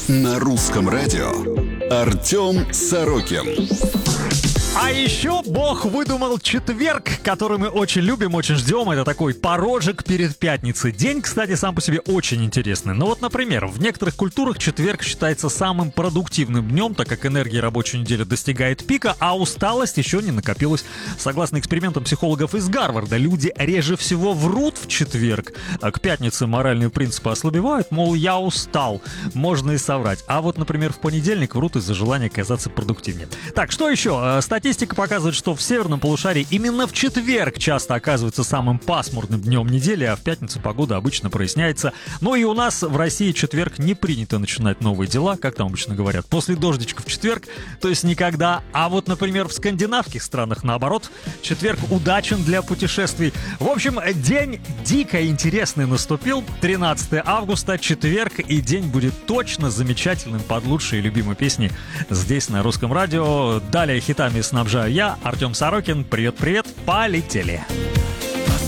На русском радио Артем Сорокин. А еще Бог выдумал четверг, который мы очень любим, очень ждем. Это такой порожек перед пятницей. День, кстати, сам по себе очень интересный. Но вот, например, в некоторых культурах четверг считается самым продуктивным днем, так как энергия рабочей недели достигает пика, а усталость еще не накопилась. Согласно экспериментам психологов из Гарварда, люди реже всего врут в четверг. А к пятнице моральные принципы ослабевают, мол, я устал. Можно и соврать. А вот, например, в понедельник врут из-за желания казаться продуктивнее. Так, что еще? Статистика показывает, что в северном полушарии именно в четверг часто оказывается самым пасмурным днем недели, а в пятницу погода обычно проясняется. Но и у нас в России четверг не принято начинать новые дела, как там обычно говорят, после дождичка в четверг, то есть никогда. А вот, например, в скандинавских странах наоборот, четверг удачен для путешествий. В общем, день дико интересный наступил, 13 августа, четверг, и день будет точно замечательным под лучшие любимые песни здесь на русском радио. Далее хитами снабжаю я, Артем Сорокин. Привет-привет, полетели!